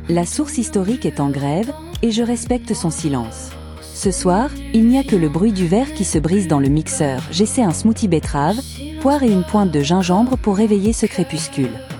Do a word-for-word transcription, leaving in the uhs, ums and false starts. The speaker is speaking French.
La source historique est en grève, et je respecte son silence. Ce soir, il n'y a que le bruit du verre qui se brise dans le mixeur. J'essaie un smoothie betterave, poire et une pointe de gingembre pour réveiller ce crépuscule.